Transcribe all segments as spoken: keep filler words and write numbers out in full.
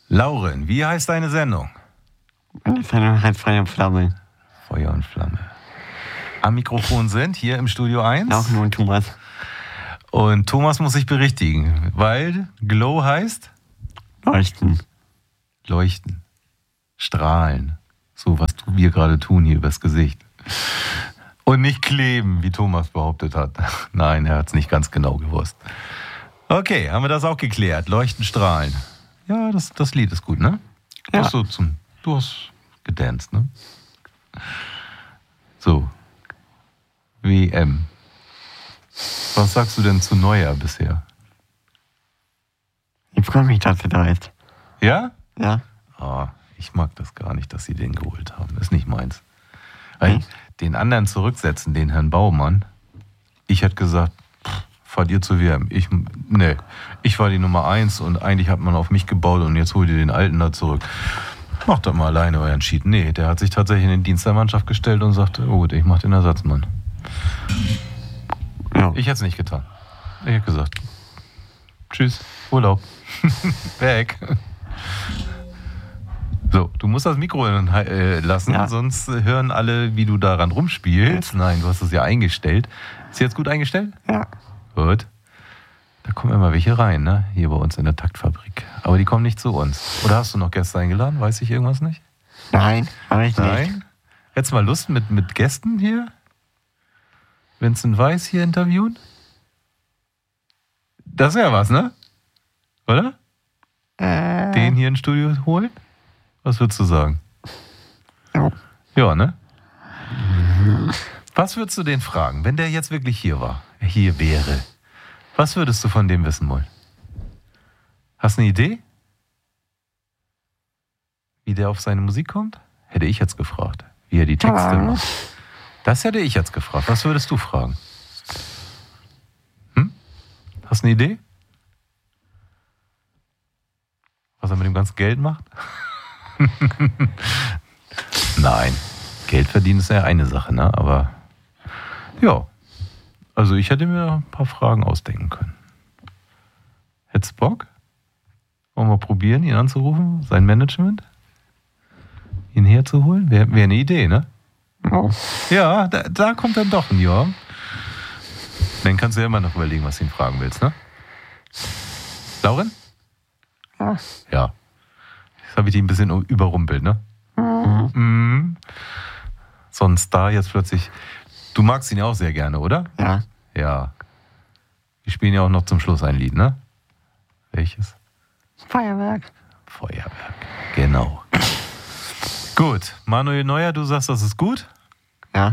Lauren, wie heißt deine Sendung? Meine Sendung heißt Feuer und Flamme. Feuer und Flamme. Am Mikrofon sind hier im Studio eins. Auch nur Thomas. Und Thomas muss sich berichtigen, weil Glow heißt? Leuchten. Leuchten. Strahlen. So, was wir gerade tun hier übers Gesicht. Und nicht kleben, wie Thomas behauptet hat. Nein, er hat es nicht ganz genau gewusst. Okay, haben wir das auch geklärt. Leuchten, strahlen. Ja, das, das Lied ist gut, ne? Ja. Hast du, zum, du hast gedanced, ne? So. W M. Was sagst du denn zu Neujahr bisher? Ich freue mich, dass er da ist. Ja? Ja. Oh, ich mag das gar nicht, dass sie den geholt haben. Ist nicht meins. Weil Hm? den anderen zurücksetzen, den Herrn Baumann, ich hätte gesagt, pff, fahrt ihr zu W M. Ich, nee, ich war die Nummer eins und eigentlich hat man auf mich gebaut und jetzt holt ihr den Alten da zurück. Macht doch mal alleine euren Schied. Nee, der hat sich tatsächlich in den Dienst der Mannschaft gestellt und sagte, oh gut, ich mach den Ersatzmann. Ja. Ich hätte es nicht getan. Ich hätte gesagt, tschüss, Urlaub. Weg. So, du musst das Mikro äh, lassen, Ja. sonst hören alle, wie du daran rumspielst. Nein, du hast es ja eingestellt. Ist jetzt gut eingestellt? Ja. Gut. Da kommen immer welche rein, ne? Hier bei uns in der Taktfabrik. Aber die kommen nicht zu uns. Oder hast du noch Gäste eingeladen? Weiß ich irgendwas nicht? Nein, aber ich nicht. Nein? Hättest du mal Lust mit, mit Gästen hier? Vincent Weiss hier interviewen? Das wäre was, ne? Oder? Äh, Den hier ins Studio holen? Was würdest du sagen? Ja. Ja, ne? Was würdest du den fragen, wenn der jetzt wirklich hier war, hier wäre? Was würdest du von dem wissen wollen? Hast du eine Idee? Wie der auf seine Musik kommt? Hätte ich jetzt gefragt. Wie er die Texte Ja. macht. Das hätte ich jetzt gefragt. Was würdest du fragen? Hm? Hast du eine Idee? Was er mit dem ganzen Geld macht? Nein. Geld verdienen ist ja eine Sache, ne? Aber ja. Also ich hätte mir ein paar Fragen ausdenken können. Hättest du Bock? Wollen wir probieren, ihn anzurufen? Sein Management? Ihn herzuholen? Wäre wär eine Idee, ne? Ja. Ja, da, da kommt dann doch ein Ja. Dann kannst du ja immer noch überlegen, was du ihn fragen willst, ne? Lauren? Ja. Ja. Jetzt habe ich dich ein bisschen überrumpelt, ne? Mhm. Mhm. So ein Star jetzt plötzlich. Du magst ihn ja auch sehr gerne, oder? Ja. Ja. Wir spielen ja auch noch zum Schluss ein Lied, ne? Welches? Feuerwerk. Feuerwerk. Genau. Gut. Manuel Neuer, du sagst, das ist gut? Ja.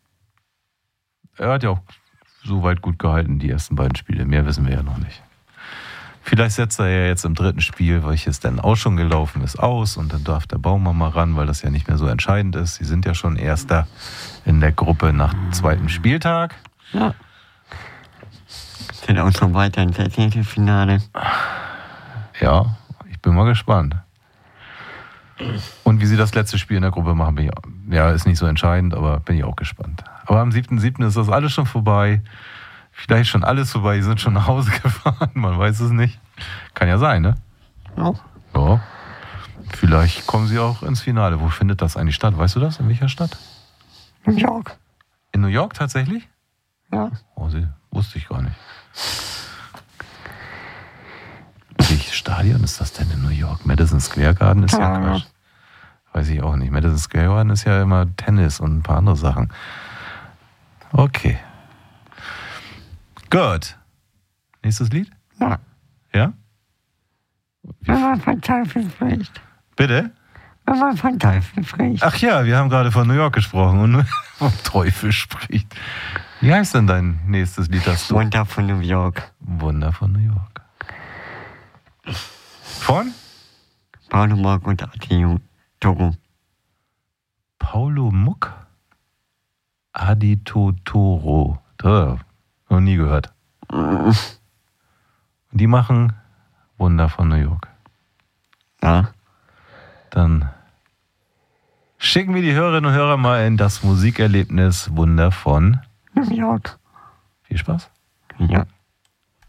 Er hat ja auch soweit gut gehalten, die ersten beiden Spiele. Mehr wissen wir ja noch nicht. Vielleicht setzt er ja jetzt im dritten Spiel, welches dann auch schon gelaufen ist, aus und dann darf der Baumann mal ran, weil das ja nicht mehr so entscheidend ist. Sie sind ja schon Erster in der Gruppe nach zweitem Spieltag. Ja. Sind auch schon weiter ins Finale. Ja, ich bin mal gespannt. Und wie sie das letzte Spiel in der Gruppe machen, bin ich, ja, ist nicht so entscheidend, aber bin ich auch gespannt. Aber am siebten siebten ist das alles schon vorbei. Vielleicht schon alles vorbei, die sind schon nach Hause gefahren, man weiß es nicht. Kann ja sein, ne? Ja. Ja. Vielleicht kommen sie auch ins Finale. Wo findet das eigentlich statt? Weißt du das? In welcher Stadt? New York. In New York tatsächlich? Ja. Oh, sie, wusste ich gar nicht. Welches Stadion ist das denn in New York? Madison Square Garden ist ja Quatsch. Weiß ich auch nicht. Madison Square Garden ist ja immer Tennis und ein paar andere Sachen. Okay. Gut. Nächstes Lied? Ja. Ja? Wenn man von Teufel spricht. Bitte? Wenn man von Teufel spricht. Ach ja, wir haben gerade von New York gesprochen und vom Teufel spricht. Wie heißt denn dein nächstes Lied, das du? Wunder von New York. Wunder von New York. Von? Paulo Muck und Adi Togo. Paulo Muck? Adi Totoro. Da, noch nie gehört. Und die machen Wunder von New York. Ja. Dann schicken wir die Hörerinnen und Hörer mal in das Musikerlebnis Wunder von New York. Viel Spaß. Ja.